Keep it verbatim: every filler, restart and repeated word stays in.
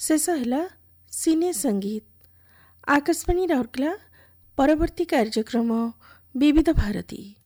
शेष है सिने संगीत। आकाशवाणी राउरकेला। परवर्ती कार्यक्रम विविध भारती।